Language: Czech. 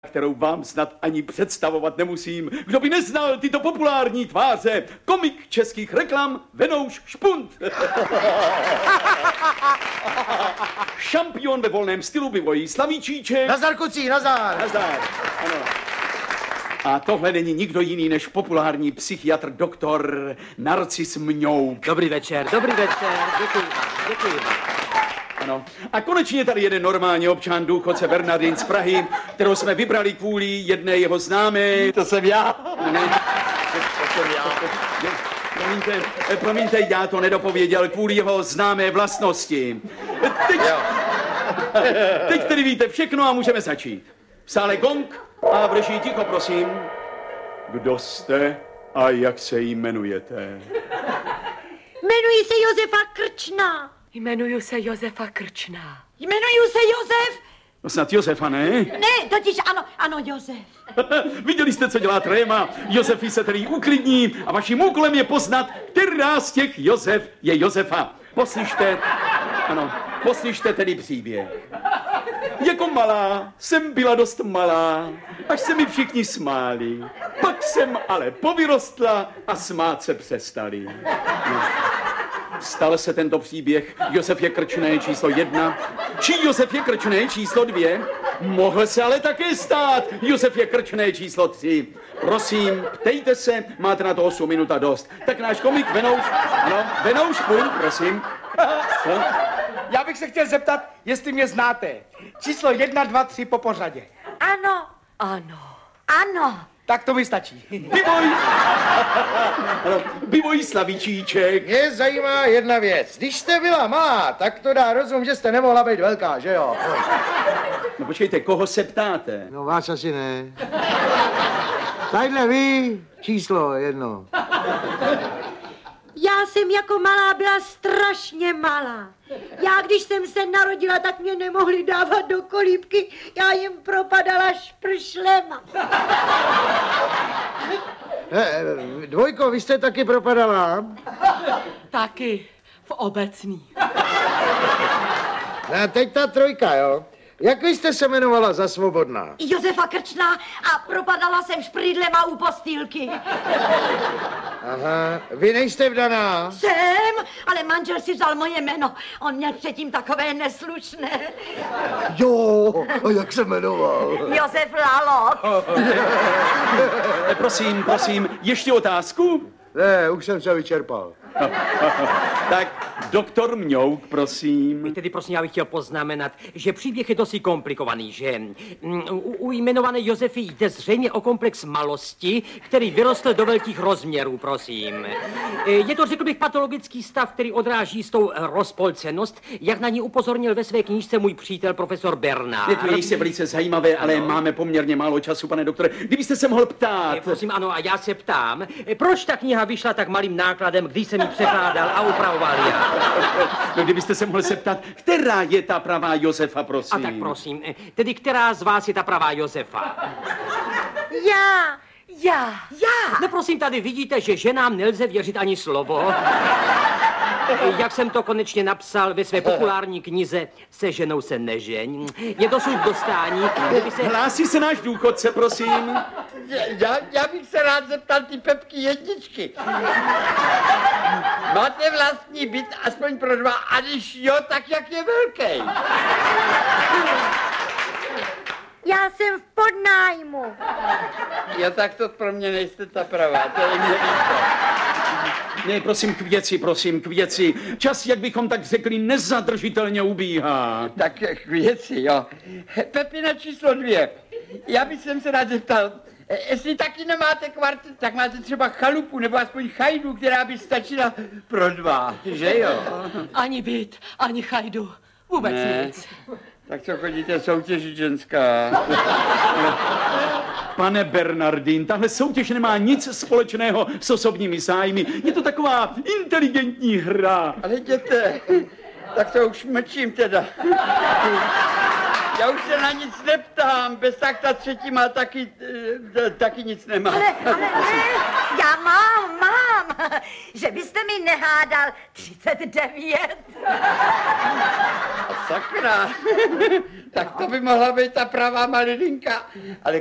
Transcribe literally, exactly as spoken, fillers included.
kterou vám snad ani představovat nemusím. Kdo by neznal tyto populární tváře, komik českých reklam Venouš Špunt. Šampion ve volném stylu Bivojí Slavíčíček. Nazar, kucí, nazar. Nazar, ano. A tohle není nikdo jiný než populární psychiatr doktor Narcis Mňouk. Dobrý večer, dobrý večer, děkuji vám, děkuji vám. Ano. A konečně tady jeden normální občan, důchodce Bernardin z Prahy, kterou jsme vybrali kvůli jedné jeho známé. To jsem já. Ne, to jsem já. Promiňte, promiňte, já to nedopověděl kvůli jeho známé vlastnosti. Teď, teď tedy víte všechno a můžeme začít. V sále gong a v režii ticho, prosím. Kdo jste a jak se jmenujete? Jmenuji se Josefa Krčná. Jmenuji se Josefa Krčná. Jmenuji se Josef. No snad Josefa, ne? Ne, totiž ano, ano, Josef. Viděli jste, co dělá tréma. Josefy se tedy uklidní a vaším úkolem je poznat, která z těch Josef je Josefa. Poslyšte, ano, poslyšte tedy příběh. Jako malá jsem byla dost malá, až se mi všichni smáli. Pak jsem ale povyrostla a smát se přestali. Stal se tento příběh. Josef je Krčný číslo jedna. Či Josef je Krčný číslo dvě? Mohl se ale také stát. Josef je Krčný číslo tři. Prosím, ptejte se, máte na to osm minut a dost. Tak náš komik Venouš, ano, Venouš Špunt, prosím. Co? Já bych se chtěl zeptat, jestli mě znáte. Číslo jedna, dva, tři po pořadě. Ano, Ano. ano. Tak to mi stačí. Bivoj! Ano, Bivoj Slavíčíček. Mě zajímá jedna věc. Když jste byla malá, tak to dá rozum, že jste nemohla být velká, že jo? No počkejte, koho se ptáte? No vás asi ne. Tadyhle vy, číslo jedno. Já jsem jako malá byla strašně malá. Já, když jsem se narodila, tak mě nemohli dávat do kolíbky. Já jim propadala špršlema. Eh, dvojko, vy jste taky propadala? Taky v obecní. A teď ta trojka, jo? Jak vy jste se jmenovala za svobodná? Josefa Krčná a propadala jsem šprýdlema u postýlky. Aha, vy nejste vdaná? Jsem, ale manžel si vzal moje jméno. On měl předtím takové neslušné. Jo, a jak se jmenoval? Josef Lalo. Eh, Prosím, prosím, ještě otázku? Ne, už jsem se vyčerpal. Tak, doktor Mňouk, prosím. Tedy prosím, já bych chtěl poznamenat, že příběh je dosti komplikovaný, že mm, u, u jmenované Josefy jde zřejmě o komplex malosti, který vyrostl do velkých rozměrů, prosím. Je to, řekl bych, patologický stav, který odráží jistou rozpolcenost, jak na ní upozornil ve své knížce můj přítel profesor Bernard. Je to jistě velice zajímavé, ale no. Máme poměrně málo času, pane doktore. Kdybyste se mohl ptát. Je, prosím, ano, a já se ptám, proč ta kniha vyšla tak malým nákladem, když jsem ji překládal a upravoval já? No, kdybyste se mohl zeptat, která je ta pravá Josefa, prosím. A tak prosím, tedy která z vás je ta pravá Josefa? Já. Já. Já. No prosím, tady vidíte, že ženám nelze věřit ani slovo. Jak jsem to konečně napsal ve své populární knize Se ženou se nežeň. Je dosud dostání, kde by se... Hlásí se náš důchodce, prosím. Já, já bych se rád zeptal ty Pepky jedničky. Máte vlastní byt aspoň pro dva, a když jo, tak jak je velký? Já jsem v podnájmu. Jo, tak to pro mě nejste ta pravá, to je mě líto. Ne, prosím, k věci, prosím, k věci. Čas, jak bychom tak řekli, nezadržitelně ubíhá. Tak k věci, jo. Pepina číslo dvě. Já bych se rád zeptal, jestli taky nemáte kvartet, tak máte třeba chalupu nebo aspoň chajdu, která by stačila pro dva, že jo? Ani byt, ani chajdu. Vůbec Ne. nic. Tak co chodíte soutěžit, ženská? Pane Bernardin, tahle soutěž nemá nic společného s osobními zájmy. Je to taková inteligentní hra. Ale jděte, tak to už mlčím teda. Já už se na nic neptám, bez tak ta třetí má taky, e, taky nic nemá. Ale, ale ne, já mám, mám. Že byste mi nehádal třicet devět. A sakra, Tak to by mohla být ta pravá malilinka. Ale